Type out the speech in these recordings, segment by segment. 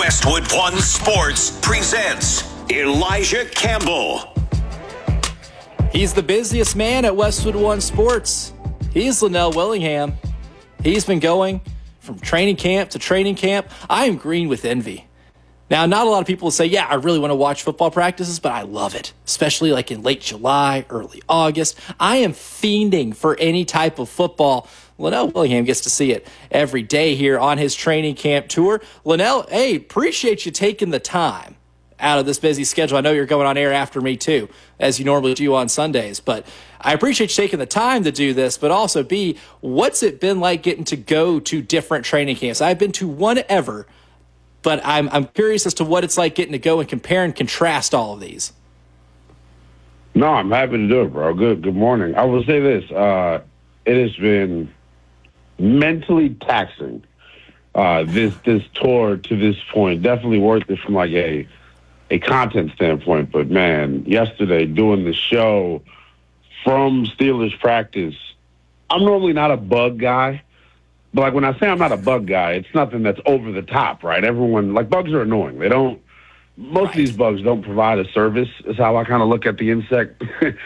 Westwood One Sports presents Elijah Campbell. He's the busiest man at Westwood One Sports. He's Linnell Willingham. He's been going from training camp to training camp. I am green with envy. Now, not a lot of people will say, yeah, I really want to watch football practices, but I love it, especially like in late July, early August. I am fiending for any type of football. Linnell Willingham gets to see it every day here on his training camp tour. Linnell, hey, appreciate you taking the time out of this busy schedule. I know you're going on air after me too, as you normally do on Sundays, but I appreciate you taking the time to do this, but also B, what's it been like getting to go to different training camps? I've been to one ever, but I'm curious as to what it's like getting to go and compare and contrast all of these. No, I'm happy to do it, bro. Good morning. I will say this. It has been mentally taxing, this tour to this point. Definitely worth it from like a content standpoint. But, man, yesterday doing the show from Steelers practice, I'm normally not a bug guy. But, like, when I say I'm not a bug guy, it's nothing that's over the top, right? Everyone, like, bugs are annoying. They don't – most of these bugs don't provide a service is how I kind of look at the insect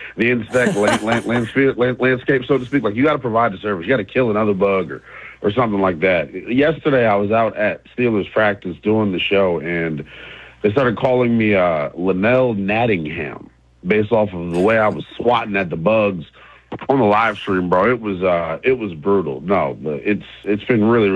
landscape, so to speak. Like, you got to provide a service. You got to kill another bug or something like that. Yesterday I was out at Steelers practice doing the show, and they started calling me Linnell Nattingham based off of the way I was swatting at the bugs on the live stream, bro. It was brutal. No, it's been really